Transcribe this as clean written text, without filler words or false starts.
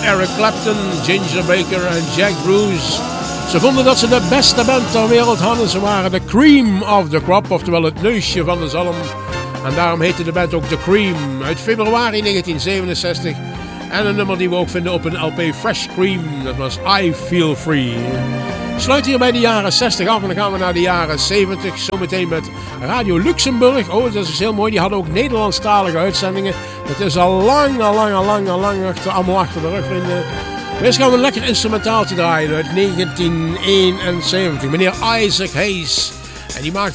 Eric Clapton, Ginger Baker en Jack Bruce. Ze vonden dat ze de beste band ter wereld hadden. Ze waren de cream of the crop, oftewel het neusje van de zalm. En daarom heette de band ook The Cream. Uit februari 1967. En een nummer die we ook vinden op een LP, Fresh Cream. Dat was I Feel Free. Sluit hier bij de jaren 60 af en dan gaan we naar de jaren 70. Zometeen met Radio Luxemburg. Oh, dat is heel mooi. Die hadden ook Nederlandstalige uitzendingen. Dat is al lang allemaal achter de rug, vrienden. Eerst gaan we een lekker instrumentaaltje draaien uit 1971. Meneer Isaac Hayes. En die maakt